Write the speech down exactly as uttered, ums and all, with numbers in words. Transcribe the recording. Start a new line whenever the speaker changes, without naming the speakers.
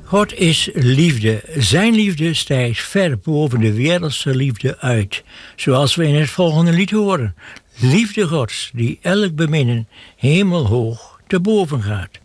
God is liefde. Zijn liefde stijgt ver boven de wereldse liefde uit. Zoals we in het volgende lied horen. Liefde Gods, die elk beminnen hemelhoog te boven gaat.